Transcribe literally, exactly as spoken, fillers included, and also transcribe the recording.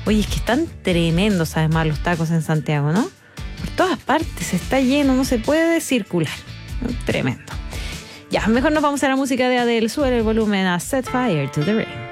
Oye, es que están tremendos además los tacos en Santiago, ¿no? Por todas partes, está lleno, no se puede circular. Tremendo. Ya, mejor nos vamos a la música de Adele. Sube el volumen a Set Fire to the Rain.